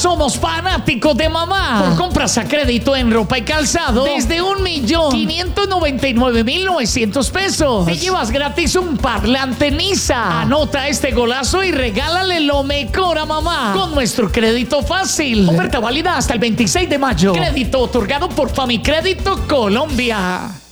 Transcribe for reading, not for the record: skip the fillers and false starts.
somos fanáticos de mamá. Por compras a crédito en ropa y calzado desde 1.599.900 pesos. Te llevas gratis un parlante Nisa. Anota este golazo y regálale lo mejor a mamá con nuestro crédito fácil. Oferta válida hasta el 26 de mayo. Crédito otorgado por Famicrédito Colombia.